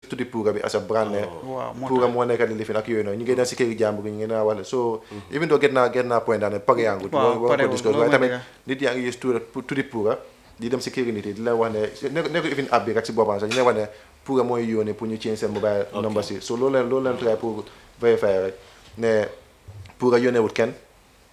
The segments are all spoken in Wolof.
tuddi Puga bi as a brand ne Puga moo nekk di lifin ak yooyu noonu ñu ngi dem si kër jàmbur ñu ngi naa wala so even though get naa point daal ne pare yaangut war ko disclose waaye tamit nit yaa ngi use tuddi Puga di dem si kër nit yi di leen wax ne nekk even app bi rek si boppam sax ñu leen wax ne Puga mooy yónnee pour ñu change seen mobile number si so loolu leen try pour vérifier rek ne Puga yónnee wut kenn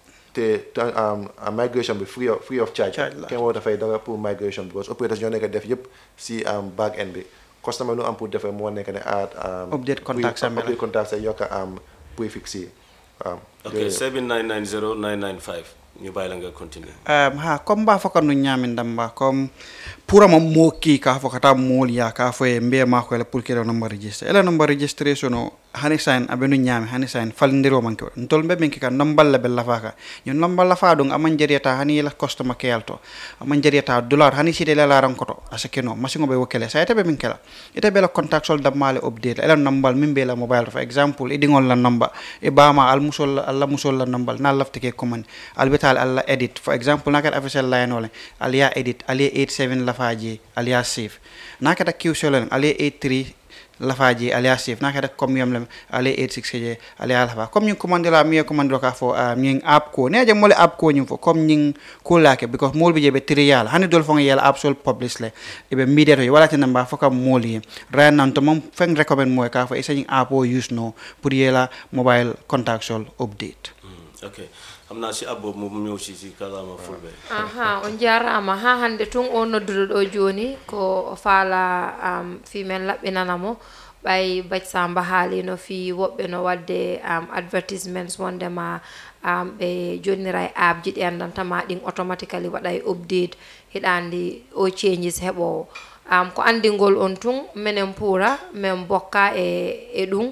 te migration bi free of charge kenn woo dafay dara pour migration bi because operators ñoo nekk def yëpp si back end bi customer nu am pour defee moo nekk ne update contact sa yokk prefix yi waaw ok 7990 995 ñu bàyyi la nga continue comme mba foka no ñamindam mba comme pura mo moki ka fokata mol ya ka fo e mbe ma ko la pour que le number register ele number registration o hani sign abenu ñami hani sign falndiro man ko ntol be ben ka nambal la bella faka ñu nambal la fa dong aman jariata hani la customer care to aman jariata dollar hani site la la rankoto asakeno masingo be wokele sa ete be min kala ete be la contact sol damale update ele nambal min be la mobile for example e dingol la number e bama al musol alla musol la nambal na laftike command albetal alla edit for example nakal official line ole alia edit alia 87 lafaji alia save nakata qsolen alia 83 lafaji alia save nakata comme yam alia 86 je alia lafa comme ñu commande la mi commande ka fo ñing app ko ne jam mole app ko ñu fo comme ñing ko laake because mol bi je be trial hani dol fo yela app sol publish le e be media to wala tan ba fo kam moli ran nan to mom fen recommend moy ka fo e sañ app o use no pour yela mobile contact sol update okay amna si abbo mo ñew ci kalama fulbe on jarama ha hande tun o noddudo do joni ko faala female labbe nanamo bay baj samba haali no fi wobbe no wadde advertisements wonde ma be joniray app jidi andanta ma din automatically waday update hidandi o changes hebo ko andingol on tun menen pura men bokka e dum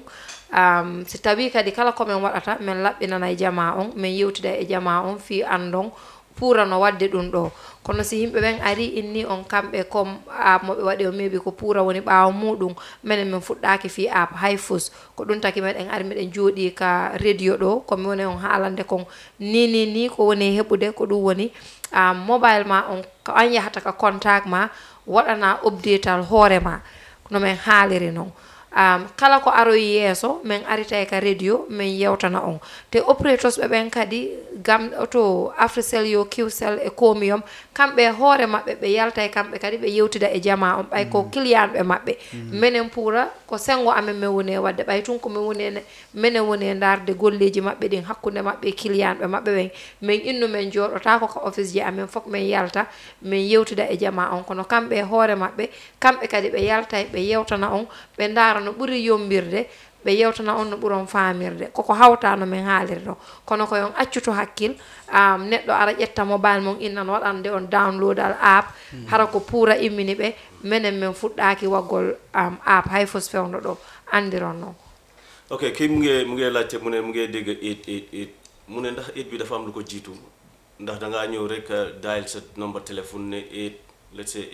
si tawi kadi kala ko men wadata men labbinana e jama on men yewtida e jama on fi andon pura no wadde dum do kono si himbe ben ari inni on kambe kom mo be wadi o mebi ko pura woni baaw mudum men men fuddaaki fi app hayfus ko dun taki meden ari meden jodi ka radio do ko mi woni on haalande kon ni ko woni hebude ko dum woni mobile ma on ko an yahata ka contact ma wadana updateal hoore ma no men haaliri non kala ko aro yeso men arita ka radio men yewtana on te operators be ben kadi gam to Africell yo Qcell e Comium kambe hoore mabbe be yalta e kambe kadi be yewtida e jama on bay ko client be mabbe menen pura ko sengo amen me woni wadde bay tun ko me woni menen woni ndarde golleji mabbe din hakkunde mabbe client be mabbe ben men innu men jodota ko office ji amen fok men yalta men yewtida e jama on kono kambe hoore mabbe kambe kadi be yalta be yewtana on be ndara no buri yombirde be yewtana on no buron faamirde koko hawtano men haalirdo kono ko yon accuto hakkil neddo ara ƴetta mobile mon innan wadande on download al app hara ko pura immini be menen men fuddaaki waggol app hay fos fewndo do andiron non okay ki mu ngi laajte mu ngi dégg 888 mu ne ndax 8 bi dafa am lu ko jiitu ndax da nga ñëw rek dial sa number téléphone ne 8 let's say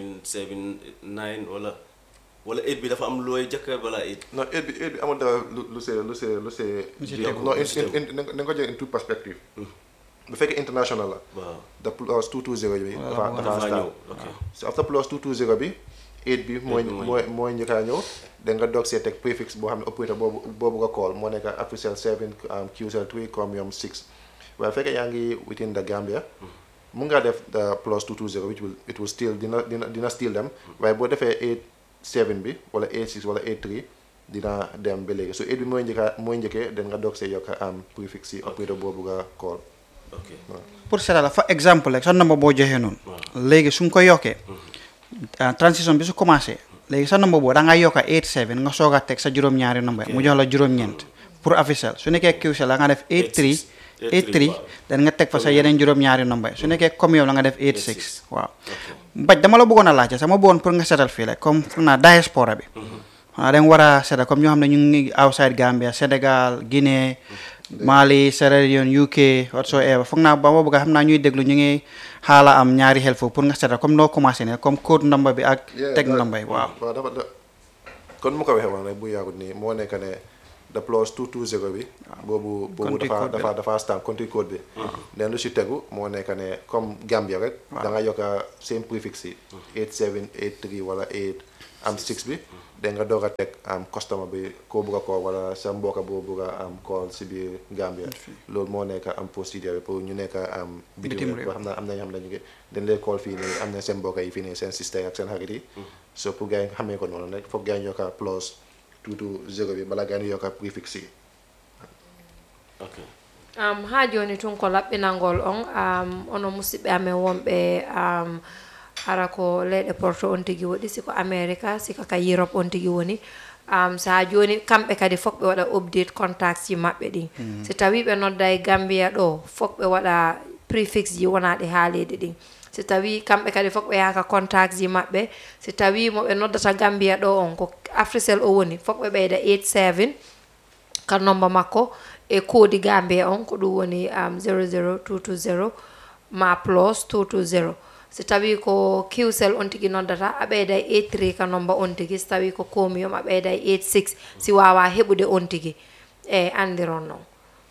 8779 wala 8 bi dafa am looy jëkk bala 8 non 8 bi amul dara lu c'est non in ko jël in two perspective bu fekkee international la da plus 220 bi dafa start so after plus 220 bi 8 bi mooy njëkka ñëw da nga doog see teg prefix boo xam ne operator boobu nga call moo nekk Africell 7 Qcell 3 Chromium 6 waaye fekkee yaa ngi within the Gambia mu nga def the plus 220 which will still dina still dem waaye boo defee 7 bi wala 86 wala 83 dina dem ba léegi so 8 bi mooy njëkkee den nga doog see yokk prefix yi operator boobu nga call okay pour cela la fa exemple rek sa number boo joxee noonu léegi suñ ko yokkee transition bi su commencé léegi sa number boo da nga yokka 87 nga soog a teg sa juróom-ñaari number mu jox la juróom-ñeent pour Africell su nekkee Qcell la nga def 83 dan nga teg fa sa yeneen juróom-ñaari number su nekkee comme yow la nga def 86 waaw mbaj dama la bëggoon a laajte sama bëggoon pour nga setal fii la comme fu naa diaspora bi xanaa dañ war a setal comme ñoo xam ne ñu ngi outside Gambia Sénégal Guinée Mali Sierra Leone UK whatsoever foog naa ba ma bëgg xam naa ñuy déglu ñu ngi xaala am ñaari xel foofu pour nga setal comme noo commencé ne comme code number bi ak teg number yi waaw dafa kon mu ko waxee woon rek bu yàggut nii moo nekk ne the plus 220 bi boobu dafa stamp country code bi then lu si tegu moo nekk ne comme Gambia rek da nga yokka same prefix yi 8783 wala 6 bi da nga doog a teg customer bi koo bugg a call wala sa mbokka boo bugg a call si biir Gambia loolu moo nekk procédure bi pour ñu nekk bitim réew xam na am nañu xam ne ñu ngi dañ lay call fii nii am na seen mbokka yi fii nii seen sister ak seen xarit yi so pour gars yi xamee ko noonu rek foog gars yi yokka plus 220 bi bala gars yi yokka prefix yi okay ha joni tun ko laɓɓinangol on ono musidɓe amen wonɓe hara ko leyɗe porto on tigi woɗi siko America sika ka Europe on tigi woni sa joni kamɓe kadi fok ɓe waɗa update contacts ji maɓɓe ɗin si tawi ɓe nodda e Gambia ɗo fok ɓe waɗa prefix ji wonaɗe haalede ɗin si tawi kamɓe kadi fok ɓe yaka contacts ji maɓɓe si tawi mo ɓe noddata Gambia ɗo on ko Africell o woni fok ɓe ɓeyda 87 ka nomba makko e koodi Gambia on ko ɗum woni 00220 ma plus 220 si tawi ko Qcell on tigi noddata a ɓeyda 83 ka nomba on tigi si tawi ko Comium a ɓeyda 86 si wawa heɓude on tigi e andiron noon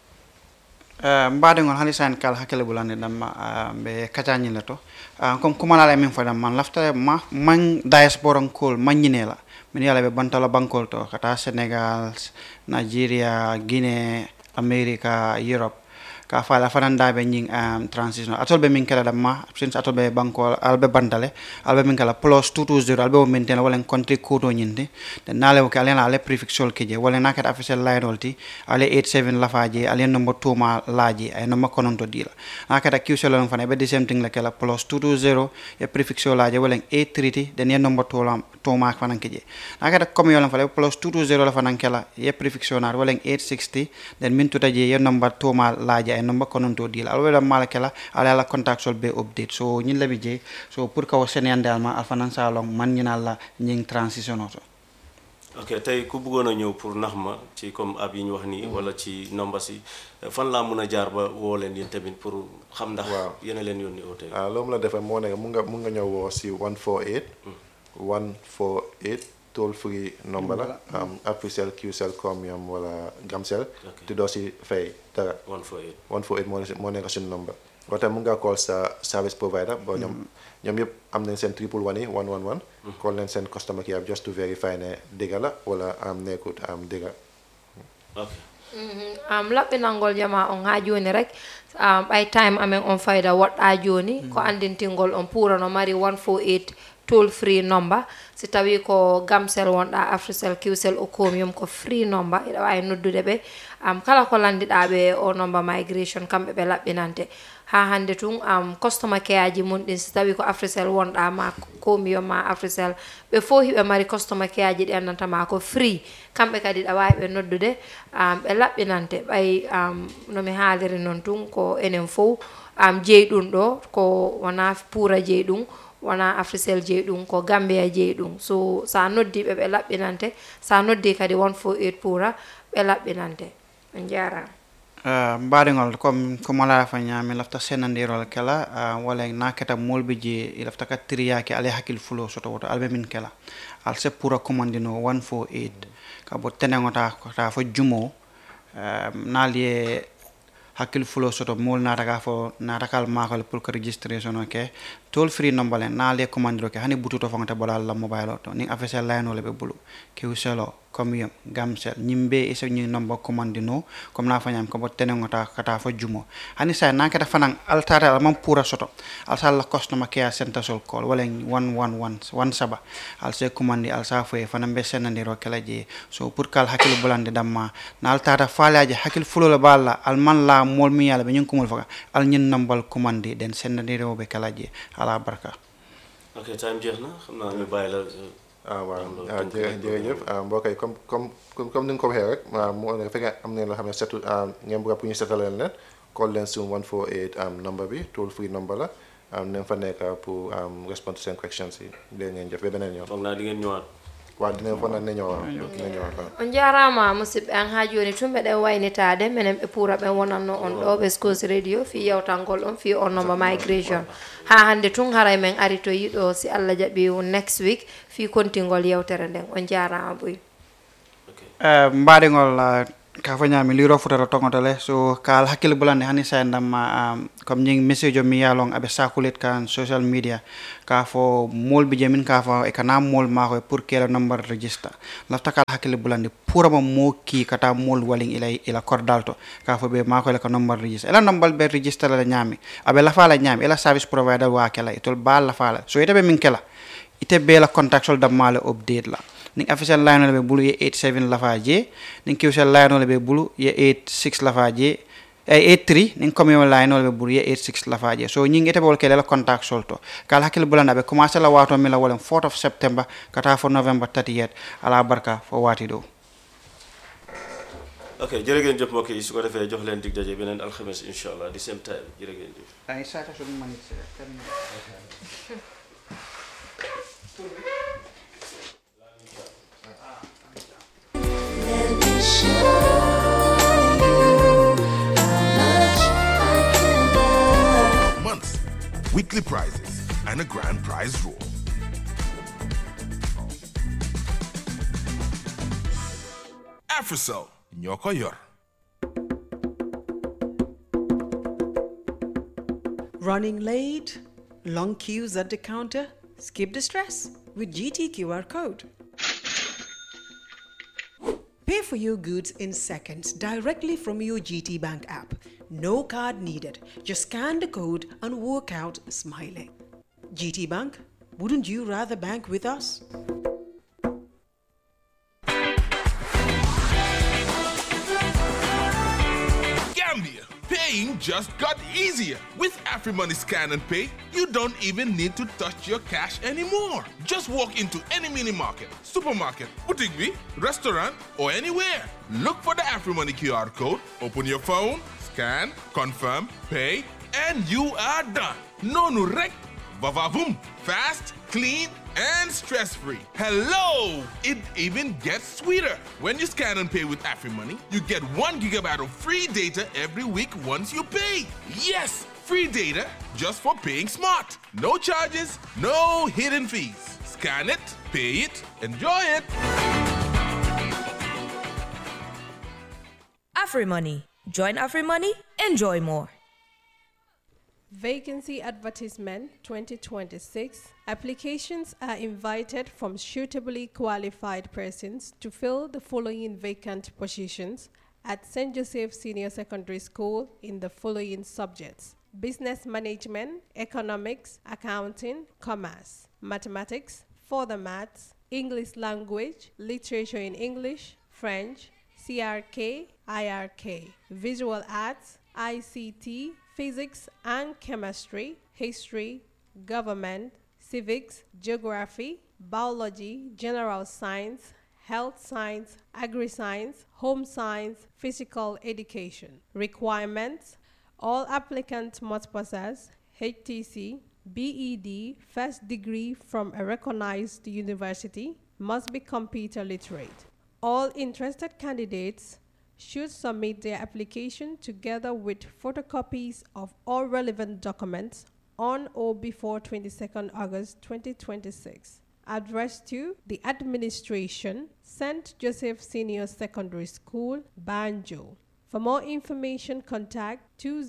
mbaɗigol hani san kala hakkille ɓulande ɗamma ɓe kacañille to comme kumanala min foɗam man laftare man diasporankol maññinela min yala ɓe bantala bankol to kata Sénégal Nigeria Guinée America Europe ka fala fanandaɓe ñing transition atolɓe min kala ɗamma since atolɓe banko alɓe bantale alɓe min kala plus 220 alɓe o maintain walen country code o ñinde de nale o ke alena ale prefixol keje wala nakat officiel line ti ale 87 lafaje ale number 2 ma laaji ay number kononto dila nakat Qcell on fana be the same thing la kala plus 220 e prefixol laaje walen 830 den ye number 2 lam to ma fanan keje nakat comme yolan fala plus 220 la fanan kala ye prefixol nar walen 860 den min tutaje ye number 2 ma laaji ay number kononto dila alwela mala kala ala contact sol be update so ñin labi je so pour ka senende alma alfanan salon man ñina la ñing transition auto ok tay ku bëggoon a ñëw pour nax ma ci comme ab yi ñu wax ni wala ci number si fan laa mën a jaar ba woo leen yéen tamit pour xam ndax yéen a leen yónni au tey loolu la defee moo nekk mun nga ñëw woo si 148 toll free number la Africell Qcell Comium wala Gamcell te doo si fay dara 148 moo nekk suñu number wala tamit mun nga call sa service provider boo ñoom yëpp am nañ seen 111 111 call leen seen customer care just to verify ne dëgga la wala nekkut dëgga laɓɓinalngol jama on ha joni rek ɓay time amen on fayda woɗɗa joni ko andintingol on purano mari 148 toll free number si tawi ko Gamcell wonɗa Africell Qcell o Comium ko free number ina wawi noddude ɓe kala ko landiɗa ɓe o number migration kamɓe ɓe laɓɓinante ha hande tun customer care ji mun ɗin si tawi ko Africell wonɗa ma Comium ma Africell ɓe fo hiɓe mari customer care ji ɗi andantama ko free kamɓe kadi ɗa wawi ɓe noddude ɓe laɓɓinante ɓay nomi haaliri noon tun ko enen fof jeyɗum ɗo ko wona puura jeyɗum wona Africell jeyɗum ko Gambia jeyɗum so sa noddi ɓe laɓɓinante sa noddi kadi 148 puura ɓe laɓɓinante on jarama mbaɗigol comme ala fa ñami lafta senandirol kala wala naketa molɓe je lafta ka triyake ale hakkil fulo soto woto alɓe min kala al se pour commandino 148 kabo tenegota ta fo jumo nalie hakkil fulo soto mol nataka fo natakal makal pour que registration ok toll free number len nalie commandiro ke hani bututo fongata bolal la mobile to ni affaire line wala be bulu Qcell Comium Gamcell ñimbe isa ñi number commandino comme na fanyam ko tenengota kata fo jumo hani sa nakata fanan altara al mam pura soto al sal customer care center sol call wala 111 saba al se commandi al sa fo fanan be senandiro kala je so pour kal hakkil bolande damma na altara falaaje hakkil fulo la balla al man la mol mi yalla be ñun kumul faka al ñin number commandi den senandiro be kala je ala barka ok time jeex na xam naa ñu bàyyi la waaw jërëjëf mbokk yi comme ni nga ko waxee rek moo ne fekkee am na loo xam ne setu ngeen bëgg pour ñu setalal leen call leen si 148 number bi toll free number la nañ fa nekk pour respond to seen questions yi leen ngeen jëf ba beneen yoon foog naa di ngeen ñëwaat waaw dinañ fa ne ñëwaat on jarama musidɓe an ha joni tun ɓeɗen waynitade minen ɓe puura ɓen wonanno on ɗo ɓe Skos radio fi yewtangol on fi on number migration ha hande tun haray men ari to yiɗo si Allah jaɓi next week fi kontingol yewtere nden on jarama boy Okay. Mbaɗigol ka fo ñami liro futata tongotole so kal hakkille bulande hani sa ndamma comme ñing message o mi yalong aɓe sakulet kan social media ka fo molɓe je min ka fo e kana mol mako pour kela number register lafta kal hakkille bulande pourama mo ki kata mol walin ila cordal to ka fo ɓe mako ela ka number register ela number ɓe register la ñami aɓe lafala ñami ela service provider wa kela itol ba lafala so iteɓe min kela ite be la contactol dammale update la ning official line ole be bulu ye 87 lafaje ning official line ole be bulu ye 86 lafaje 83 ning communal line ole be bulu ye 86 lafaje so nying ete bol kele la contact solto kala hakil bulanda be commencer la wato mi la wolen 4th of September kata fo November 30th ala barka fo wati do ok jërëgeen jëf mbokk yi su ko defee jox leen dig daje beneen alxames inshallah the same time jërëgeen jëf ay sata so man Months, weekly prizes, and a grand prize draw. AfriCell, Nyoko Yor. Running late? Long queues at the counter? Skip the stress with GT QR code. Pay for your goods in seconds directly from your GT Bank app. No card needed. Just scan the code and walk out smiling. GT Bank, wouldn't you rather bank with us? Gambia, paying just got easier. With AfriMoney Scan and Pay, you don't even need to touch your cash anymore. Just walk into any mini market, supermarket, boutique, restaurant, or anywhere. Look for the AfriMoney QR code, open your phone, scan, confirm, pay, and you are done. No nurek, vavavoom, fast, clean, and stress-free. Hello! It even gets sweeter. When you scan and pay with AfriMoney, you get 1 gigabyte of free data every week once you pay. Yes, free data just for paying smart. No charges, no hidden fees. Scan it, pay it, enjoy it. AfriMoney. Join AfriMoney, enjoy more. Vacancy Advertisement 2026. Applications are invited from suitably qualified persons to fill the following vacant positions at St. Joseph Senior Secondary School in the following subjects: business management, economics, accounting, commerce, mathematics, further maths, English language, literature in English, French, CRK, IRK, visual arts, ICT, physics and chemistry, history, government, civics, geography, biology, general science, health science, agri-science, home science, physical education. Requirements: all applicants must possess HTC, BEd, first degree from a recognized university, must be computer literate. All interested candidates should submit their application together with photocopies of all relevant documents on or before 22nd August 2026. Addressed to the administration, St. Joseph Senior Secondary School, Banjo. For more information, contact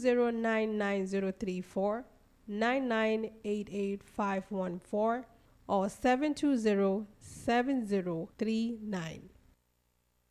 2099034 9988514 or 7207039.